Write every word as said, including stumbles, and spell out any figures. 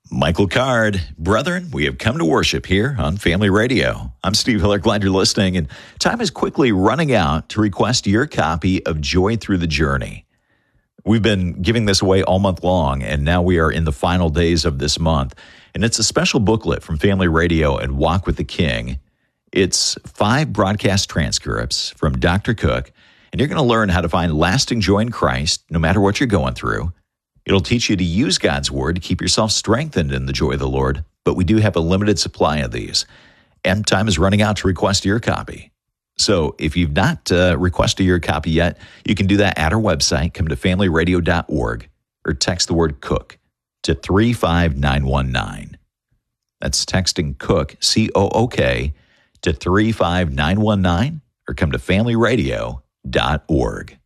Michael Card. Brethren, we have come to worship here on Family Radio. I'm Steve Hiller, glad you're listening, and time is quickly running out to request your copy of Joy Through the Journey. We've been giving this away all month long, and now we are in the final days of this month, and it's a special booklet from Family Radio and Walk with the King. It's five broadcast transcripts from Doctor Cook, and you're going to learn how to find lasting joy in Christ no matter what you're going through. It'll teach you to use God's Word to keep yourself strengthened in the joy of the Lord, but we do have a limited supply of these, and time is running out to request your copy. So if you've not uh, requested your copy yet, you can do that at our website. Come to family radio dot org or text the word COOK to three five nine one nine. That's texting COOK, C O O K, to three five nine one nine, or come to family radio dot org.